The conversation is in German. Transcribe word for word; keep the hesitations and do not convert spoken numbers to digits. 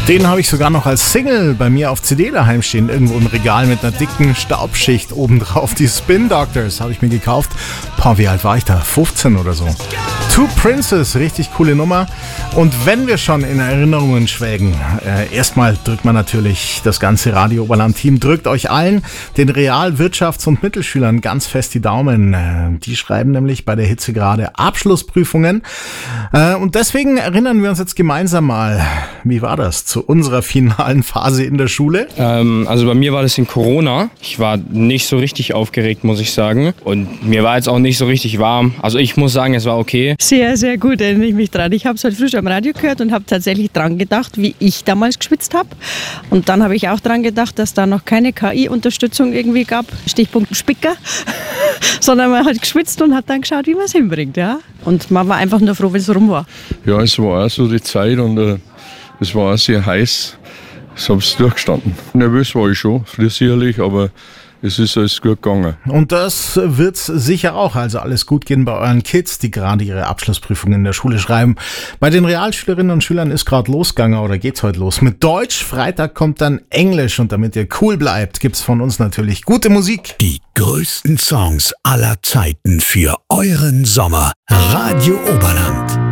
Den habe ich sogar noch als Single bei mir auf C D daheim stehen, irgendwo im Regal mit einer dicken Staubschicht obendrauf. Die Spin Doctors habe ich mir gekauft. Boah, wie alt war ich da? fünfzehn oder so. Two Princes, richtig coole Nummer. Und wenn wir schon in Erinnerungen schwelgen, äh, erstmal drückt man natürlich das ganze Radio Oberland-Team, drückt euch allen, den Real-, Wirtschafts- und Mittelschülern ganz fest die Daumen. Äh, die schreiben nämlich bei der Hitze gerade Abschlussprüfungen. Äh, und deswegen erinnern wir uns jetzt gemeinsam mal, wie war das zu unserer finalen Phase in der Schule? Ähm, also bei mir war das in Corona. Ich war nicht so richtig aufgeregt, muss ich sagen. Und mir war jetzt auch nicht so richtig warm. Also ich muss sagen, es war okay. Sehr, sehr gut, erinnere ich mich dran. Ich habe es heute früh schon am Radio gehört und habe tatsächlich dran gedacht, wie ich damals geschwitzt habe. Und dann habe ich auch dran gedacht, dass da noch keine K I-Unterstützung irgendwie gab, Stichpunkt Spicker, sondern man hat geschwitzt und hat dann geschaut, wie man es hinbringt. Ja? Und man war einfach nur froh, wenn es rum war. Ja, es war auch so die Zeit und äh, es war auch sehr heiß. Ich habe es durchgestanden. Nervös war ich schon, sicherlich, aber es ist alles gut gegangen. Und das wird sicher auch, also alles gut gehen bei euren Kids, die gerade ihre Abschlussprüfungen in der Schule schreiben. Bei den Realschülerinnen und Schülern ist gerade losgegangen oder geht's heute los mit Deutsch. Freitag kommt dann Englisch und damit ihr cool bleibt, gibt's von uns natürlich gute Musik. Die größten Songs aller Zeiten für euren Sommer. Radio Oberland.